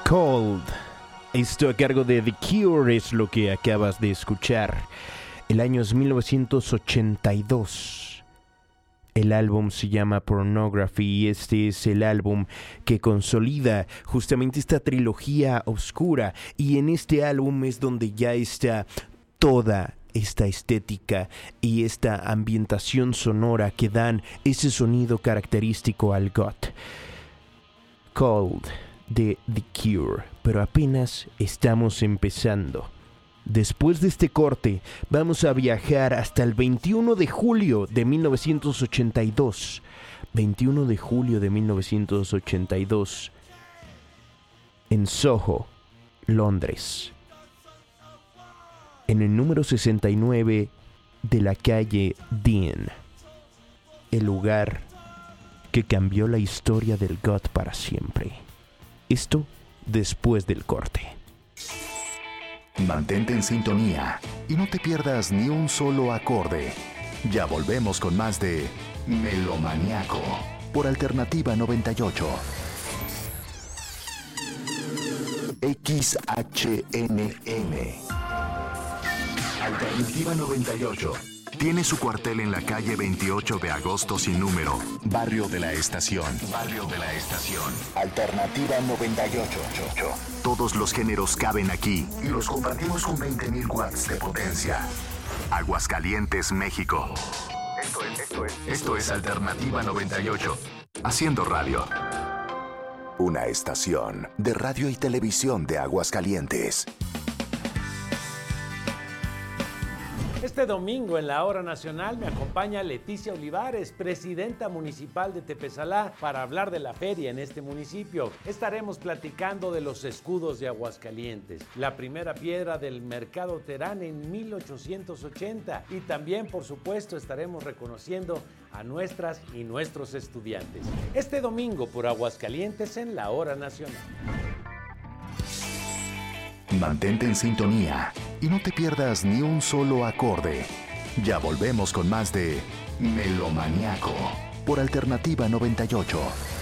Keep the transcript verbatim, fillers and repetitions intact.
Cold. Esto a cargo de The Cure es lo que acabas de escuchar. El año es mil novecientos ochenta y dos. El álbum se llama Pornography y este es el álbum que consolida justamente esta trilogía oscura. Y en este álbum es donde ya está toda esta estética y esta ambientación sonora que dan ese sonido característico al goth. Cold de The Cure, pero apenas estamos empezando. Después de este corte, vamos a viajar hasta el veintiuno de julio de mil novecientos ochenta y dos. veintiuno de julio de mil novecientos ochenta y dos, en Soho, Londres. En el número sesenta y nueve de la calle Dean, el lugar que cambió la historia del goth para siempre. Esto después del corte. Mantente en sintonía y no te pierdas ni un solo acorde. Ya volvemos con más de Melomaniaco por Alternativa noventa y ocho. X H N N Alternativa noventa y ocho. Tiene su cuartel en la calle veintiocho de agosto sin número, Barrio de la Estación. Barrio de la Estación. Alternativa noventa y ocho. Todos los géneros caben aquí y los compartimos con veinte mil watts de potencia. Aguascalientes, México. Esto es, esto es, esto es Alternativa noventa y ocho. Haciendo radio. Una estación de radio y televisión de Aguascalientes. Este domingo en la Hora Nacional me acompaña Leticia Olivares, presidenta municipal de Tepesalá, para hablar de la feria en este municipio. Estaremos platicando de los escudos de Aguascalientes, la primera piedra del Mercado Terán en mil ochocientos ochenta y también, por supuesto, estaremos reconociendo a nuestras y nuestros estudiantes. Este domingo por Aguascalientes en la Hora Nacional. Mantente en sintonía y no te pierdas ni un solo acorde. Ya volvemos con más de Melomaniaco por Alternativa noventa y ocho.